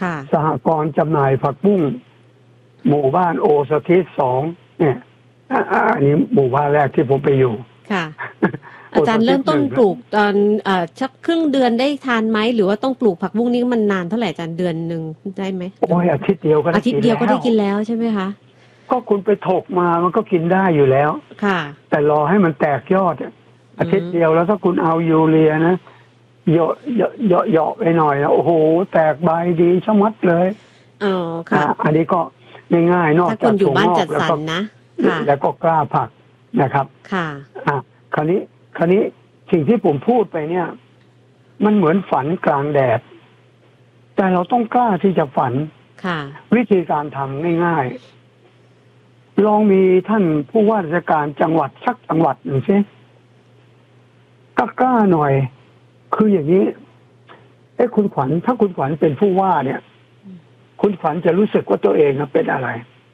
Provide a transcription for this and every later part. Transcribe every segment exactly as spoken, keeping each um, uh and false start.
ค่ะสหกรณ์จำหน่ายผักบุ้งหมู่บ้านโอสถิตสองเนี่ยอ่าอันนี้หมู่บ้านแรกที่ผมไปอยู่ค่ะ อาจารย์เริ่มต้นปลูกตอนเอ่อชักครึ่งเดือนได้ทานไหมหรือว่าต้องปลูกผักบุ้งนี้มันนานเท่าไหร่อาจารย์เดือนหนึ่งได้ไหมโอ้ยอาทิตย์เดียวก็ได้อาทิตย์เดียวก็ได้กินแล้วใช่ไหมคะก็คุณไปถกมามันก็กินได้อยู่แล้วค่ะแต่รอให้มันแตกยอดอาทิตย์เดียวแล้วถ้าคุณเอายูเรียนะเหยาะเหยาะเหยาะเหยาะไปหน่อยนะโอ้โหแตกใบดีชะมัดเลยอ๋อค่ะอันนี้ก็ง่ายๆนอกจากอยู่บ้านจัดสรรนะแล้วก็กล้าผักนะครับค่ะอ่ะคราวนี้คราวนี้สิ่งที่ผมพูดไปเนี่ยมันเหมือนฝันกลางแดดแต่เราต้องกล้าที่จะฝันค่ะวิธีการทำง่ายๆลองมีท่านผู้ว่าราชการจังหวัดสักจังหวัดหนึ่งสิก็กล้าหน่อยคืออย่างนี้เอ้คุณขวัญถ้าคุณขวัญเป็นผู้ว่าเนี่ยคุณขวัญจะรู้สึกว่าตัวเองเป็นอะไร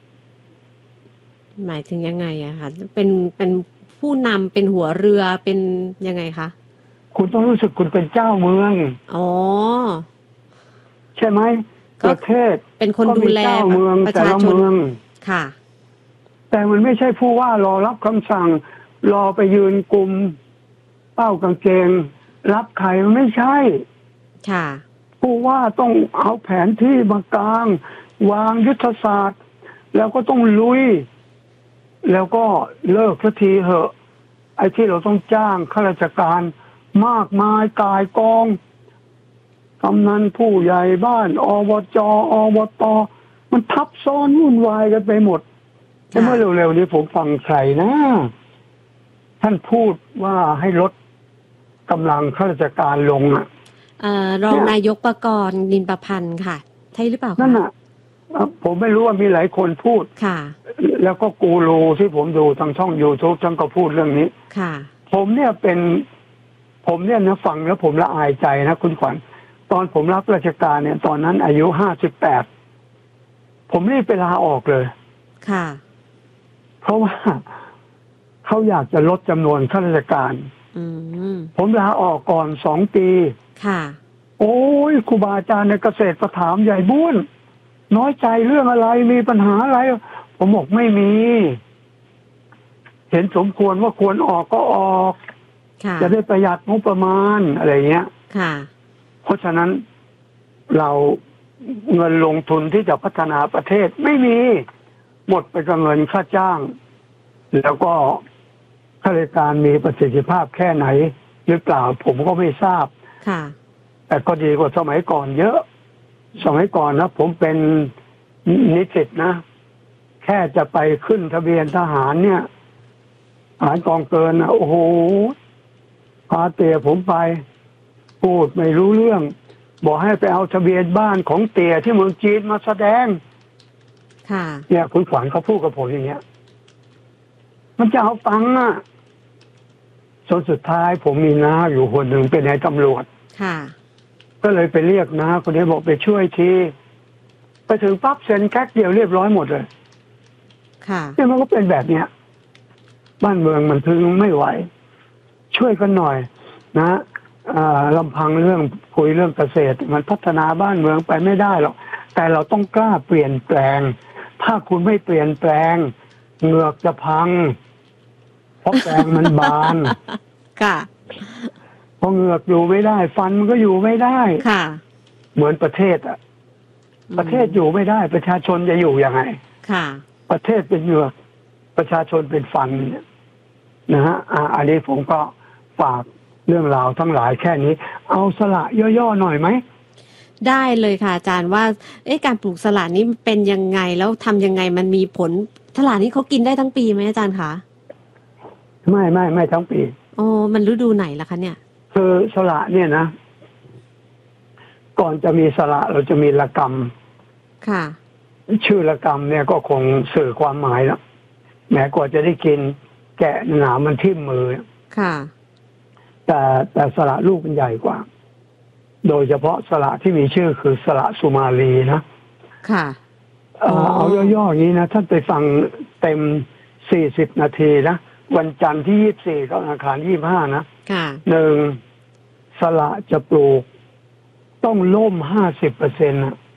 หมายถึงยังไงอะคะเป็นเป็นผู้นำเป็นหัวเรือเป็นยังไงคะคุณต้องรู้สึกคุณเป็นเจ้าเมืองอ๋อใช่ไหมประเทศเป็นคนดูแลเมืองแต่ละเมืองค่ะแต่มันไม่ใช่ผู้ว่ารอรับคำสั่งรอไปยืนกลุ่มเป้ากางเกงรับใครมันไม่ใช่ค่ะผู้ว่าต้องเอาแผนที่มากลางวางยุทธศาสตร์แล้วก็ต้องลุยแล้วก็เลิกสักทีเหอะไอ้ที่เราต้องจ้างข้าราชการมากมายกายกองกำนันผู้ใหญ่บ้านอบจอบตมันทับซ้อนวุ่นวายกันไปหมดเมื่อเร็วๆนี้ผมฟังใครนะท่านพูดว่าให้ลดกำลังข้าราชการลงอ่ะรองนายกประกรณ์นินประพันธ์ค่ะใช่หรือเปล่านั่นน่ะผมไม่รู้ว่ามีหลายคนพูดค่ะแล้วก็กูรูที่ผมดูทางช่อง YouTube ท่านก็พูดเรื่องนี้ค่ะผมเนี่ยเป็นผมเนี่ยนะฟังแล้วผมละอายใจนะคุณขวัญตอนผมรับราชการเนี่ยตอนนั้นอายุห้าสิบแปดผมรีบไปลาออกเลยค่ะเพราะว่าเขาอยากจะลดจำนวนข้าราชการผมลาออกก่อนสองปีค่ะโอ้ยครูบาอาจารย์ในเกษตรประถามใหญ่บุญน้อยใจเรื่องอะไรมีปัญหาอะไรผมบอกไม่มีเห็นสมควรว่าควรออกก็ออกจะได้ประหยัดงบประมาณอะไรเงี้ยค่ะเพราะฉะนั้นเราเงินลงทุนที่จะพัฒนาประเทศไม่มีหมดไปกับเงินค่าจ้างแล้วก็ข้าราชการมีประสิทธิภาพแค่ไหนหรือเปล่าผมก็ไม่ทราบค่ะแต่ก็ดีกว่าสมัยก่อนเยอะสมัยก่อนนะผมเป็นนิสิตนะแค่จะไปขึ้นทะเบียนทหารเนี่ยทหารกองเกินนะโอ้โหพาเตี่ยผมไปพูดไม่รู้เรื่องบอกให้ไปเอาทะเบียนบ้านของเตี่ยที่เมืองจีนมาแสดงค่ะเนี่ยคุณขวัญเขาพูดกับผมอย่างเงี้ยมันจะเอาตังค์อ่ะจนสุดท้ายผมมีน้าอยู่คนหนึ่งเป็นนายตำรวจค่ะก็เลยไปเรียกน้าคนนี้บอกไปช่วยทีไปถึงปั๊บเซ็นแค่เดียวเรียบร้อยหมดเลยค่ะเนี่ยมันก็เป็นแบบเนี้ยบ้านเมืองมันถึงไม่ไหวช่วยกันหน่อยนะลำพังเรื่องคุยเรื่องเกษตรมันพัฒนาบ้านเมืองไปไม่ได้หรอกแต่เราต้องกล้าเปลี่ยนแปลงถ้าคุณไม่เปลี่ยนแปลงเหงือกจะพังเพราะแปลงมันบานค่ะพอเหงือกอยู่ไม่ได้ฟันมันก็อยู่ไม่ได้ค่ะเหมือนประเทศอ่ะประเทศอยู่ไม่ได้ประชาชนจะอยู่ยังไงค่ะประเทศเป็นเหงือกประชาชนเป็นฟันเนี่ยนะฮะอันนี้ผมก็ฝากเรื่องราวทั้งหลายแค่นี้เอาสละย่อๆหน่อยไหมได้เลยค่ะอาจารย์ว่าเอ๊ะการปลูกสละนี้เป็นยังไงแล้วทำยังไงมันมีผลสละนี้เขากินได้ทั้งปีไหมอาจารย์คะไม่ไม่ไม่ทั้งปีอ๋อมันฤดูไหนล่ะคะเนี่ยคือสละเนี่ยนะก่อนจะมีสละเราจะมีละกรรมค่ะชื่อละกรรมเนี่ยก็คงสื่อความหมายแล้วแม้กว่าจะได้กินแกะหนามันทิ่มมือค่ะแต่แต่สละลูกมันใหญ่กว่าโดยเฉพาะสละที่มีชื่อคือสละสุมาลีนะค่ะเอาย่อๆอย่างนี้นะท่านไปฟังเต็มสี่สิบนาทีนะวันจันทร์ที่ยี่สิบสี่กับอังคารยี่สิบห้านะหนึ่งสละจะปลูกต้องล่มห้าสิบเปอร์เซ็นต์